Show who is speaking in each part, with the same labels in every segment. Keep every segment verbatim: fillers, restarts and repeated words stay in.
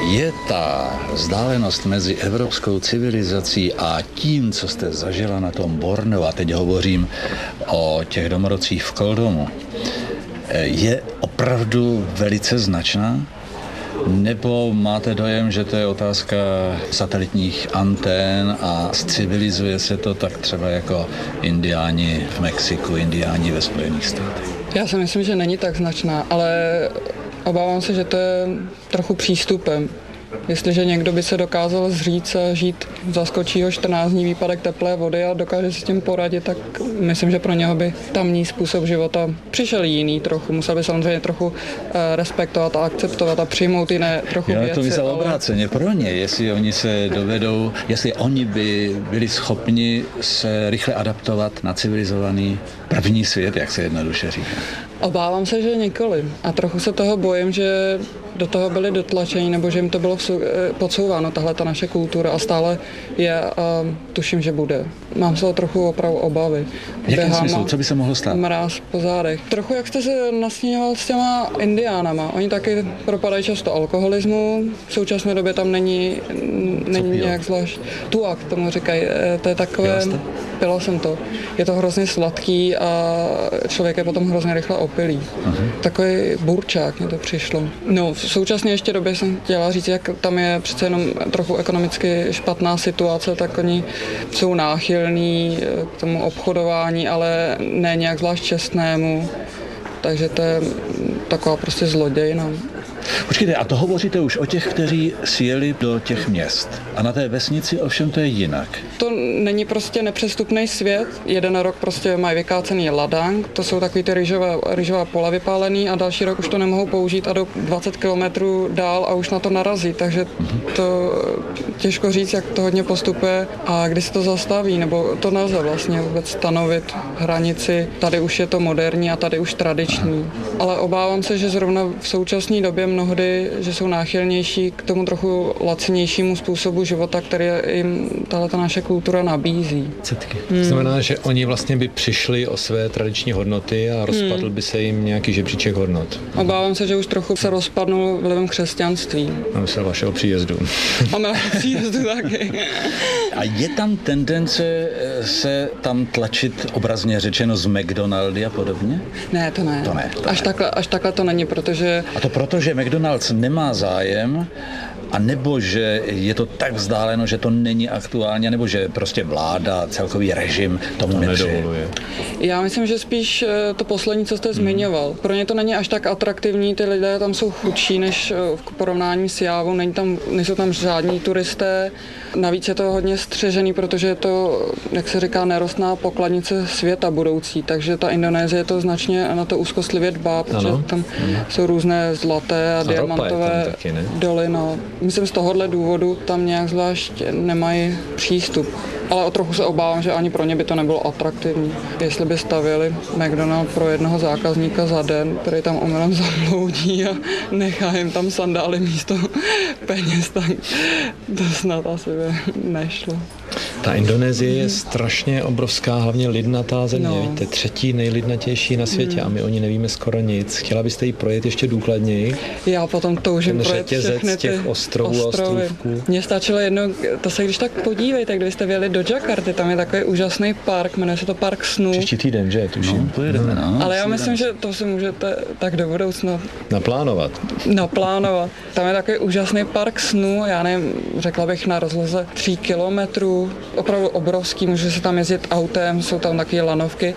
Speaker 1: Je ta vzdálenost mezi evropskou civilizací a tím, co jste zažila na tom Borneu, a teď hovořím o těch domorodcích v Koldomu, je opravdu velice značná? Nebo máte dojem, že to je otázka satelitních antén a civilizuje se to tak třeba jako indiáni v Mexiku, indiáni ve Spojených státech?
Speaker 2: Já si myslím, že není tak značná, ale obávám se, že to je trochu přístupem. Jestliže někdo by se dokázal zříct a žít, zaskočí ho čtrnáct dní výpadek teplé vody a dokáže si s tím poradit, tak myslím, že pro něho by tamní způsob života přišel jiný trochu. Musel by samozřejmě trochu respektovat a akceptovat a přijmout jiné trochu
Speaker 1: Já
Speaker 2: věci.
Speaker 1: to myslel
Speaker 2: ale...
Speaker 1: obráceně pro ně, jestli oni se dovedou, jestli oni by byli schopni se rychle adaptovat na civilizovaný první svět, jak se jednoduše říká.
Speaker 2: Obávám se, že nikoli. A trochu se toho bojím, že do toho byli dotlačení, nebo že jim to bylo podsouváno, tahle ta naše kultura a stále je a tuším, že bude. Mám se o trochu opravdu obavy.
Speaker 1: V jakém smyslu? Co by se mohlo stát?
Speaker 2: Mráz po zádech. Trochu jak jste se nasměňoval s těma indiánama. Oni taky propadají často alkoholismu. V současné době tam není, není nějak zvlášť. Tuak tomu říkají. To je takové... Pila jsem to. Je to hrozně sladký a člověk je potom hrozně rychle opilý. Uh-huh. Takový burčák mi to přišlo. No, v současné ještě době jsem chtěla říct, jak tam je přece jenom trochu ekonomicky špatná situace, tak oni jsou náchylní k tomu obchodování, ale ne nějak zvlášť čestnému. Takže to je taková prostě zlodějina.
Speaker 1: Počkejte, a to hovoříte už o těch, kteří sjeli do těch měst. A na té vesnici ovšem to je jinak.
Speaker 2: To není prostě nepřestupný svět. Jeden rok prostě mají vykácený ladang, to jsou takový ty rýžové, rýžová pola vypálený a další rok už to nemohou použít a jdou dvacet kilometrů dál a už na to narazí. Takže to těžko říct, jak to hodně postupuje a kdy se to zastaví, nebo to nelze vlastně vůbec stanovit hranici. Tady už je to moderní a tady už tradiční. Ale obávám se, že zrovna v současné době mnohdy, že jsou náchylnější k tomu trochu lacinějšímu způsobu života, který jim tato naše kultura nabízí.
Speaker 3: Hmm. Znamená, že oni vlastně by přišli o své tradiční hodnoty a rozpadl hmm. by se jim nějaký žebříček hodnot.
Speaker 2: Obávám se, že už trochu se rozpadnul vlivem křesťanství.
Speaker 3: A myslel vašeho příjezdu.
Speaker 2: A mého příjezdu taky.
Speaker 1: A je tam tendence se tam tlačit, obrazně řečeno, z McDonaldy a podobně?
Speaker 2: Ne, to ne.
Speaker 1: To ne to
Speaker 2: až,
Speaker 1: ne.
Speaker 2: Takhle, až takhle to není, protože...
Speaker 1: A to proto, že McDonald's nemá zájem, a nebo že je to tak vzdáleno, že to není aktuálně, nebo že prostě vláda, celkový režim tomu
Speaker 3: to
Speaker 1: nepřeje.
Speaker 2: Já myslím, že spíš to poslední, co jste hmm. zmiňoval. Pro ně to není až tak atraktivní, ty lidé tam jsou chudší než v porovnání s Jávou, není tam, nejsou tam žádní turisté. Navíc je to hodně střežený, protože je to, jak se říká, nerostná pokladnice světa budoucí, takže ta Indonésie to značně na to úzkostlivě dbá, protože ano. tam ano. jsou různé zlaté a, a diamantové taky, doly. No. Myslím, z tohohle důvodu tam nějak zvlášť nemají přístup. Ale o trochu se obávám, že ani pro ně by to nebylo atraktivní. Jestli by stavěli McDonald pro jednoho zákazníka za den, který tam omylem zabloudí a nechá jim tam sandály místo peněz, tak to snad asi by nešlo.
Speaker 3: Ta Indonésie je strašně obrovská, hlavně lidnatá země, no. Víte, třetí nejlidnatější na světě mm. a my o ní nevíme skoro nic. Chtěla byste jí projet ještě důkladněji?
Speaker 2: Já potom toužím projet všechny
Speaker 3: těch ostrovů a ostrovků.
Speaker 2: Mně stačilo jedno, to se když tak podívejte, kdybyste vyjeli do Jakarty, tam je takový úžasný park, jmenuje se to Park snů.
Speaker 3: Příští týden, že? Tuším.
Speaker 1: No, pojedeme, no.
Speaker 2: Ale já myslím, že to si můžete tak do budoucna
Speaker 3: naplánovat.
Speaker 2: Naplánovat. Tam je takový úžasný park snů, já nevím, řekla bych na rozloze tří kilometrů, opravdu obrovský, může se tam jezdit autem, jsou tam takové lanovky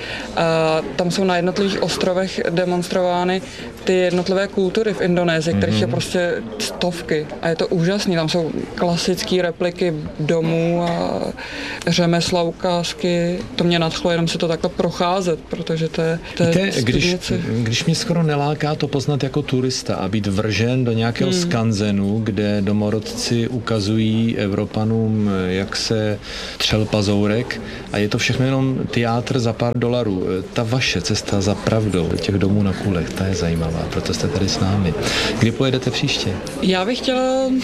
Speaker 2: a tam jsou na jednotlivých ostrovech demonstrovány ty jednotlivé kultury v Indonésii, kterých mm-hmm. je prostě stovky a je to úžasný, tam jsou klasické repliky domů a řemesla, ukázky, to mě nadchlo jenom se to takhle procházet, protože to je, to je
Speaker 3: Víte, když, když mě skoro neláká to poznat jako turista a být vržen do nějakého mm. skanzenu, kde domorodci ukazují Evropanům, jak se třel pazourek a je to všechno jenom teátr za pár dolarů. Ta vaše cesta za pravdou těch domů na kulech, ta je zajímavá, proto jste tady s námi. Kdy pojedete příště?
Speaker 2: Já bych chtěla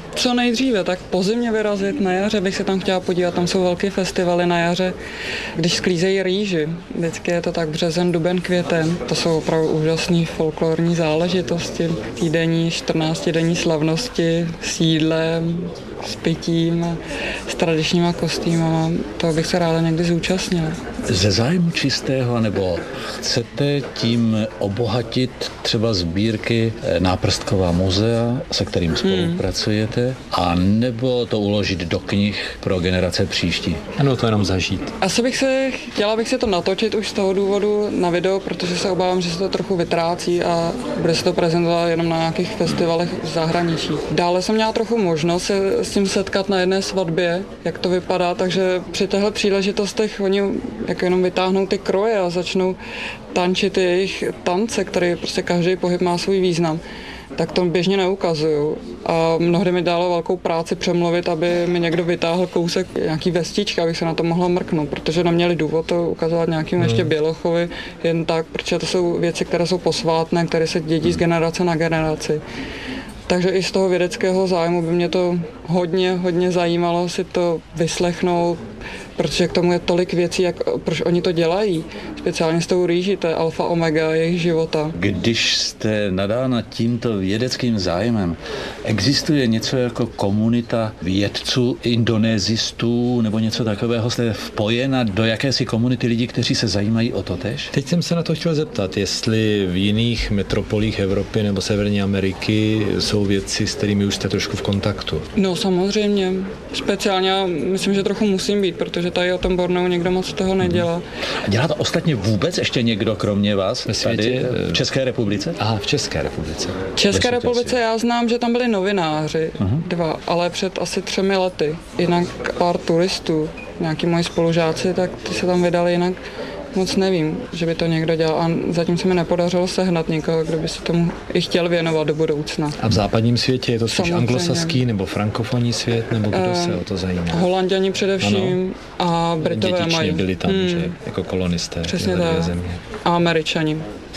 Speaker 2: Co nejdříve, tak po zimě vyrazit, na jaře bych se tam chtěla podívat, tam jsou velké festivaly na jaře, když sklízejí rýži, vždycky je to tak březen, duben, květen, to jsou opravdu úžasné folklorní záležitosti, týdenní, čtrnáctidenní slavnosti s jídlem, s pitím, s tradičníma kostýmama, to bych se ráda někdy zúčastnila.
Speaker 1: Ze zájmu čistého, nebo chcete tím obohatit třeba sbírky Náprstková muzea, se kterým spolupracujete, hmm. a nebo to uložit do knih pro generace příští?
Speaker 3: Ano, to jenom zažít.
Speaker 2: Asi bych se, chtěla bych si to natočit už z toho důvodu na video, protože se obávám, že se to trochu vytrácí a bude se to prezentovat jenom na nějakých festivalech v zahraničí. Dále jsem měla trochu možnost se s tím setkat na jedné svatbě, jak to vypadá, takže při těchto příležitostech oni jako jenom vytáhnou ty kroje a začnou tančit jejich tance, které prostě každý pohyb má svůj význam, tak to běžně neukazuju. A mnohdy mi dalo velkou práci přemluvit, aby mi někdo vytáhl kousek nějaký vestička, abych se na to mohla mrknout, protože neměli důvod to ukazovat nějakým ještě bělochovi jen tak, protože to jsou věci, které jsou posvátné, které se dědí z generace na generaci. Takže i z toho vědeckého zájmu by mě to hodně, hodně zajímalo si to vyslechnout, protože k tomu je tolik věcí, jak, proč oni to dělají, speciálně s tou rýží, to je alfa omega jejich života.
Speaker 1: Když jste nadána tímto vědeckým zájmem, existuje něco jako komunita vědců, indonésistů nebo něco takového? Jste vpojena do jakési komunity lidí, kteří se zajímají o to též?
Speaker 3: Teď jsem se na to chtěl zeptat, jestli v jiných metropolích Evropy nebo Severní Ameriky jsou vědci, s kterými už jste trošku v kontaktu.
Speaker 2: No samozřejmě, speciálně myslím, že trochu musím být, protože tady o tom Borneu někdo moc toho nedělá.
Speaker 1: A dělá to ostatně vůbec ještě někdo kromě vás
Speaker 3: ve světě,
Speaker 1: tady v České republice?
Speaker 3: Aha, v České republice.
Speaker 2: V České republice já znám, že tam byli novináři, uh-huh. dva, ale před asi třemi lety. Jinak pár turistů, nějaký moji spolužáci, tak ty se tam vydali, jinak moc nevím, že by to někdo dělal a zatím se mi nepodařilo sehnat někoho, kdo by se tomu i chtěl věnovat do budoucna.
Speaker 3: A v západním světě je to spíš anglosaský nebo frankofonní svět, nebo kdo se o to zajímá?
Speaker 2: Holanďani především ano. A Britové
Speaker 3: Dětičně
Speaker 2: mají.
Speaker 3: byli tam, hmm. že jako kolonisté.
Speaker 2: Přesně tak. Země. A Američani.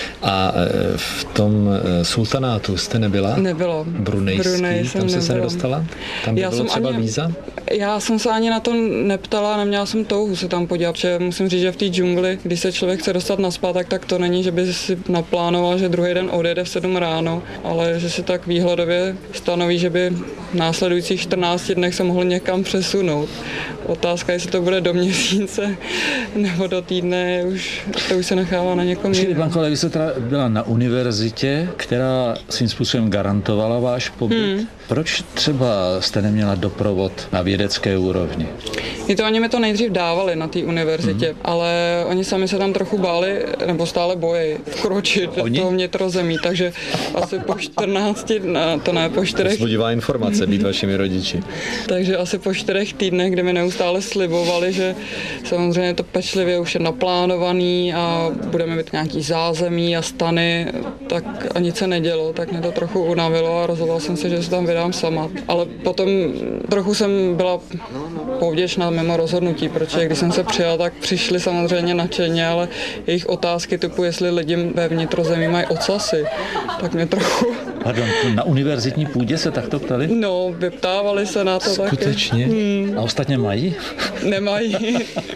Speaker 3: A v tom sultanátu jste nebyla?
Speaker 2: Nebyla.
Speaker 3: Brunejský,
Speaker 2: Brunei
Speaker 3: tam jste se nedostala? Tam by
Speaker 2: já
Speaker 3: bylo třeba
Speaker 2: ani,
Speaker 3: víza?
Speaker 2: Já jsem se ani na to neptala, neměla jsem touhu se tam podívat, protože musím říct, že v té džungli, když se člověk chce dostat nazpátek, tak to není, že by si naplánoval, že druhý den odjede v sedm ráno, ale že si tak výhledově stanoví, že by v následujících čtrnácti dnech se mohl někam přesunout. Otázka, jestli to bude do měsíce nebo do týdne, už, to už se nechává na někom jiném.
Speaker 1: Blanko, ale vy jste teda byla na univerzitě, která svým způsobem garantovala váš pobyt. Hmm. Proč třeba jste neměla doprovod na vědecké úrovni?
Speaker 2: I to oni mi to nejdřív dávali na té univerzitě, hmm. ale oni sami se tam trochu báli, nebo stále bojí vkročit do toho vnitrozemí, takže asi po čtrnácti, ne, to ne, po čtyřech...
Speaker 3: Zvodivá informace být vašimi rodiči.
Speaker 2: Takže asi po čtyřech týdnech, kdy mi neustále slibovali, že samozřejmě to pečlivě už je naplánovaný a budeme mít nějaký zázemí a stany, tak a nic se nedělo, tak mě to trochu unavilo a rozhodla jsem se, že se tam vydám sama. Ale potom trochu jsem byla povděčná mimo rozhodnutí, protože když jsem se přijala, tak přišli samozřejmě nadšeně, ale jejich otázky typu, jestli lidi ve vnitrozemí mají ocasy, tak mě trochu...
Speaker 1: Pardon, na univerzitní půdě se takto ptali?
Speaker 2: No, vyptávali se na to taky.
Speaker 3: Skutečně?
Speaker 2: Hmm.
Speaker 1: A ostatně mají?
Speaker 2: Nemají.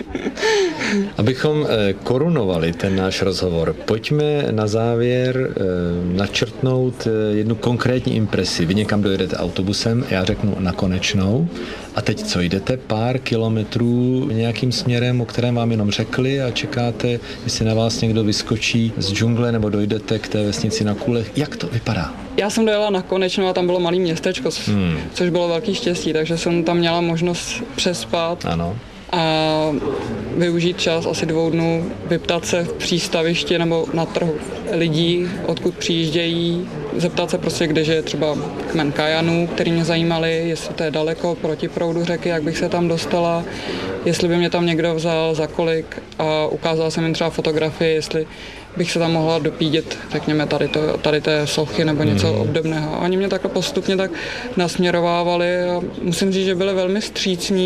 Speaker 3: Abychom korunovali ten náš rozhovor, pojďme na závěr načrtnout jednu konkrétní impresi. Vy někam dojedete autobusem, já řeknu na Konečnou. A teď co, jdete pár kilometrů nějakým směrem, o kterém vám jenom řekli a čekáte, jestli na vás někdo vyskočí z džungle nebo dojdete k té vesnici na Kulech. Jak to vypadá?
Speaker 2: Já jsem dojela na Konečnou a tam bylo malé městečko, hmm. což bylo velký štěstí, takže jsem tam měla možnost přespat.
Speaker 3: Ano.
Speaker 2: A využít čas asi dvou dnů, vyptat se v přístavišti nebo na trhu lidí, odkud přijíždějí, zeptat se prostě, kde je třeba kmen kajanů, který mě zajímali, jestli to je daleko proti proudu řeky, jak bych se tam dostala, jestli by mě tam někdo vzal, za kolik a ukázala jsem jim třeba fotografii, jestli bych se tam mohla dopídět, řekněme, tady, to, tady té sochy nebo něco mm. obdobného. A oni mě takhle postupně tak nasměrovávali a musím říct, že byli velmi vstřícní,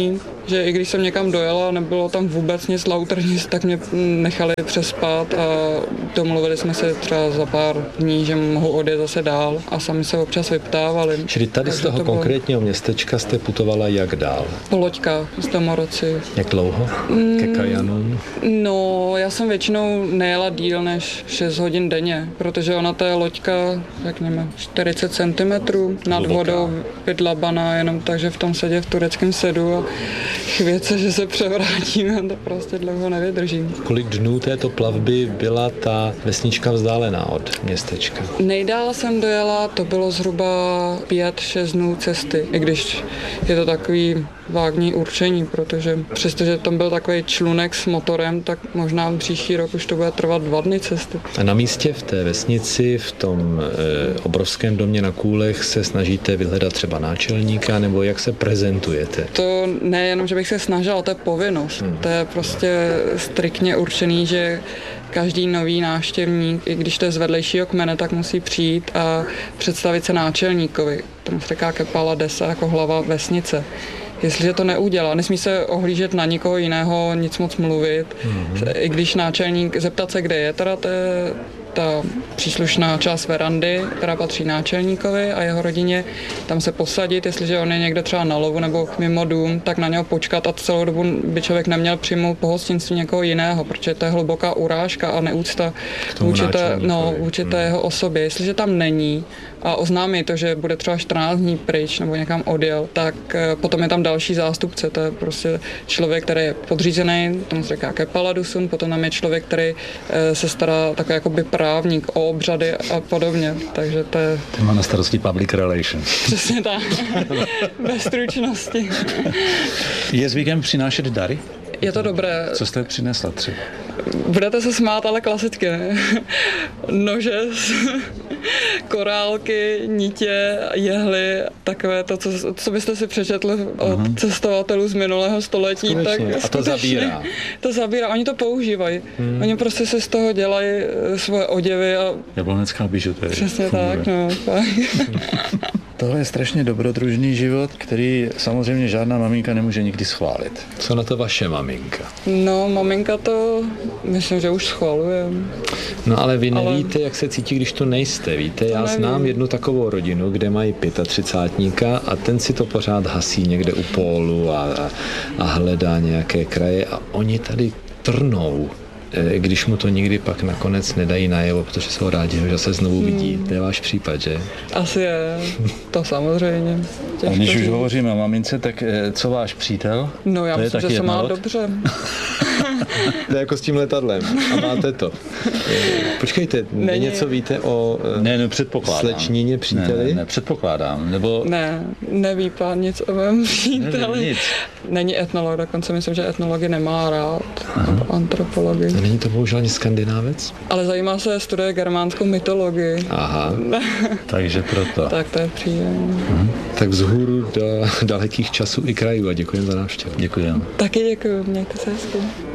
Speaker 2: že i když jsem někam dojela, nebylo tam vůbec nic lautrnic, tak mě nechali přespat a domluvili jsme se třeba za pár dní, že mohu odjet zase dál a sami se občas vyptávali.
Speaker 3: Čili tady z toho to konkrétního městečka jste putovala jak dál?
Speaker 2: Po loďkách z Domoroci.
Speaker 3: Jak dlouho? Ke Kajanům?
Speaker 2: No, já jsem většinou nejela díl než šest hodin denně, protože ona ta loďka, řekněme, čtyřicet centimetrů nad vodou vydlabaná, jenom takže v tom sedě v tureckém sedu a chvěce, že se převrátíme, to prostě dlouho nevydržím.
Speaker 3: Kolik dnů této plavby byla ta vesnička vzdálená od městečka?
Speaker 2: Nejdál jsem dojela, to bylo zhruba pět šest dnů cesty, i když je to takový vágní určení, protože přestože tam byl takový člunek s motorem, tak možná příští rok už to bude trvat dva dny cesty.
Speaker 3: A na místě v té vesnici, v tom e, obrovském domě na Kůlech se snažíte vyhledat třeba náčelníka, nebo jak se prezentujete?
Speaker 2: To nejenom, že bych se snažila, to je povinnost. Hmm. To je prostě striktně určený, že každý nový návštěvník, i když to je z vedlejšího kmene, tak musí přijít a představit se náčelníkovi. Tomu se říká Kepala Desa jako hlava vesnice. Jestliže to neudělá, nesmí se ohlížet na nikoho jiného, nic moc mluvit, mm-hmm. i když náčelník, zeptat se, kde je teda to je ta příslušná část verandy, která patří náčelníkovi a jeho rodině, tam se posadit, jestliže on je někde třeba na lovu nebo mimo dům, tak na něho počkat a celou dobu by člověk neměl přijmout pohostinství někoho jiného, protože to je hluboká urážka a neúcta vůči té, no, vůči té jeho osobě. Jestliže tam není a oznámí to, že bude třeba čtrnáct dní pryč nebo někam odjel, tak potom je tam další zástupce, to je prostě člověk, který je podřízený, tomu se říká Kepaladusun, potom tam je člověk, který se stará takový jakoby právník o obřady a podobně, takže to je...
Speaker 1: Ty má na starosti public relations.
Speaker 2: Přesně tak, bez stručnosti.
Speaker 1: Je zvykem přinášet dary?
Speaker 2: Je to dobré.
Speaker 1: Co jste přinesla třeba?
Speaker 2: Budete se smát, ale klasicky, ne? Nože, korálky, nitě, jehly, takové to, co, co byste si přečetli od uh-huh. cestovatelů z minulého století. Tak
Speaker 3: a to zabírá.
Speaker 2: To zabírá, oni to používají. Hmm. Oni prostě si z toho dělají svoje oděvy. A...
Speaker 1: Jablonecká bižuterie.
Speaker 2: Přesně funguje. Tak, no.
Speaker 1: Tohle je strašně dobrodružný život, který samozřejmě žádná maminka nemůže nikdy schválit.
Speaker 3: Co na to vaše maminka?
Speaker 2: No, maminka to, myslím, že už schvaluje.
Speaker 3: No ale vy nevíte, ale... jak se cítí, když tu nejste. Víte, já nevím. Znám jednu takovou rodinu, kde mají třicátníka a ten si to pořád hasí někde u pólu a, a, a hledá nějaké kraje a oni tady trnou, když mu to nikdy pak nakonec nedají najevo, protože jsou rádi, že se znovu vidí. Hmm. To je váš případ, že?
Speaker 2: Asi je, to samozřejmě.
Speaker 1: A když už hovoříme o mamince, tak co váš přítel?
Speaker 2: No já
Speaker 1: to
Speaker 2: myslím, že se má dobře.
Speaker 3: To je jako s tím letadlem a máte to. Počkejte,
Speaker 2: Není.
Speaker 3: Něco víte o
Speaker 1: ne, ne, předpokládám.
Speaker 3: slečnině příteli?
Speaker 1: Ne, ne, ne, předpokládám. Nebo...
Speaker 2: Ne, neví pán nic o mém příteli.
Speaker 1: Nic.
Speaker 2: Není etnolog, dokonce myslím, že etnology nemá rád. Nebo antropologii.
Speaker 3: A není to bohužel ani Skandinávec?
Speaker 2: Ale zajímá se, studuje germánskou mytologii.
Speaker 3: Aha.
Speaker 1: Takže proto.
Speaker 2: Tak to je příjemné.
Speaker 3: Mhm. Tak vzhůru do dalekých časů i krajů a děkujem za návštěvu.
Speaker 1: Děkujem.
Speaker 2: Taky děkuji, mějte se hezky.